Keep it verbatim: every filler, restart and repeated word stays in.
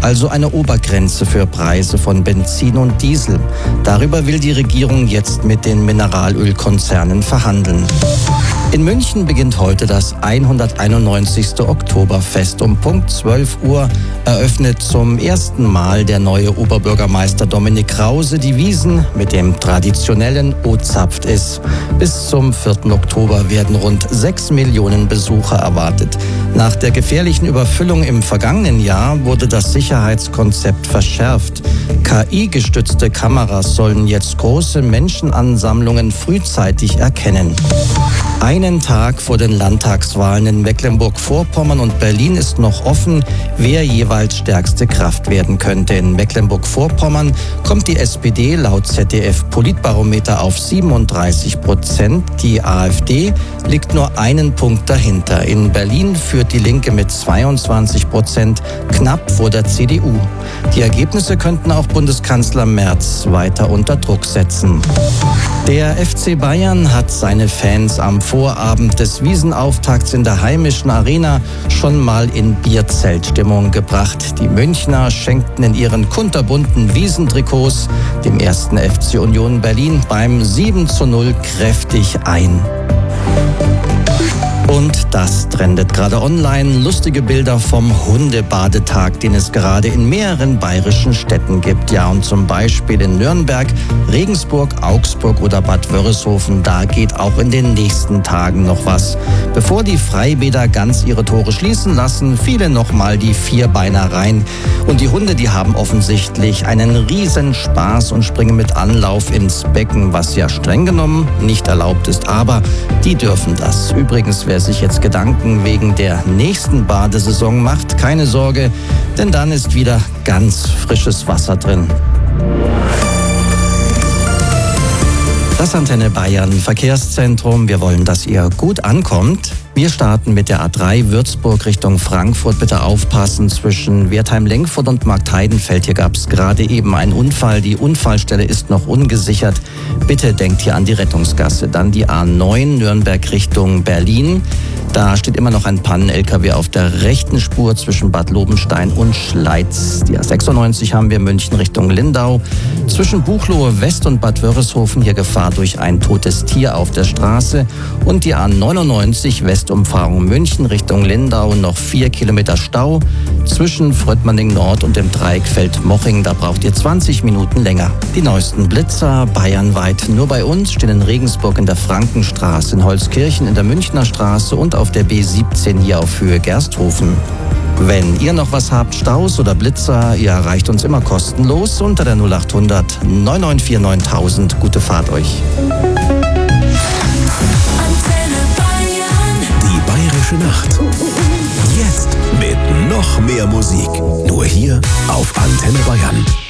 also eine Obergrenze für Preise von Benzin und Diesel. Darüber will die Regierung jetzt mit den Mineralölkonzernen verhandeln. In München beginnt heute das hunderteinundneunzigste Oktoberfest. Um Punkt zwölf Uhr eröffnet zum ersten Mal der neue Oberbürgermeister Dominik Krause die Wiesn mit dem traditionellen O-Zapft is. Bis zum vierten Oktober werden rund sechs Millionen Besucher erwartet. Nach der gefährlichen Überfüllung im vergangenen Jahr wurde das Sicherheitskonzept verschärft. K I-gestützte Kameras sollen jetzt große Menschenansammlungen frühzeitig erkennen. Einen Tag vor den Landtagswahlen in Mecklenburg-Vorpommern und Berlin ist noch offen, wer jeweils stärkste Kraft werden könnte. In Mecklenburg-Vorpommern kommt die S P D laut Z D F-Politbarometer auf siebenunddreißig Prozent. Die AfD liegt nur einen Punkt dahinter. In Berlin führt die Linke mit zweiundzwanzig Prozent knapp vor der C D U. Die Ergebnisse könnten auch Bundeskanzler Merz weiter unter Druck setzen. Der F C Bayern hat seine Fans am Vorabend des Wiesenauftakts in der heimischen Arena schon mal in Bierzeltstimmung gebracht. Die Münchner schenkten in ihren kunterbunten Wiesentrikots dem ersten F C Union Berlin beim sieben zu null kräftig ein. Und das trendet gerade online. Lustige Bilder vom Hundebadetag, den es gerade in mehreren bayerischen Städten gibt. Ja, und zum Beispiel in Nürnberg, Regensburg, Augsburg oder Bad Wörishofen. Da geht auch in den nächsten Tagen noch was. Bevor die Freibäder ganz ihre Tore schließen lassen, viele nochmal die Vierbeiner rein. Und die Hunde, die haben offensichtlich einen riesen Spaß und springen mit Anlauf ins Becken, was ja streng genommen nicht erlaubt ist. Aber die dürfen das. Übrigens, wer sich jetzt Gedanken wegen der nächsten Badesaison macht, keine Sorge, denn dann ist wieder ganz frisches Wasser drin. Das Antenne Bayern Verkehrszentrum. Wir wollen, dass ihr gut ankommt. Wir starten mit der A drei Würzburg Richtung Frankfurt. Bitte aufpassen, zwischen Wertheim-Lenkfurt und Marktheidenfeld. Hier gab es gerade eben einen Unfall. Die Unfallstelle ist noch ungesichert. Bitte denkt hier an die Rettungsgasse. Dann die A neun Nürnberg Richtung Berlin. Da steht immer noch ein Pannen-L K W auf der rechten Spur zwischen Bad Lobenstein und Schleiz. Die A sechsundneunzig haben wir München Richtung Lindau. Zwischen Buchloe West und Bad Wörishofen hier Gefahr durch ein totes Tier auf der Straße. Und die A neunundneunzig Westumfahrung München Richtung Lindau. Noch vier Kilometer Stau zwischen Fröttmanning Nord und dem Dreieckfeld Moching. Da braucht ihr zwanzig Minuten länger. Die neuesten Blitzer bayernweit nur bei uns stehen in Regensburg in der Frankenstraße, in Holzkirchen in der Münchner Straße und auf der B siebzehn hier auf Höhe Gersthofen. Wenn ihr noch was habt, Staus oder Blitzer, ihr erreicht uns immer kostenlos unter der null acht hundert neun neun vier neuntausend. Gute Fahrt euch. Antenne Bayern. Die bayerische Nacht. Jetzt mit noch mehr Musik. Nur hier auf Antenne Bayern.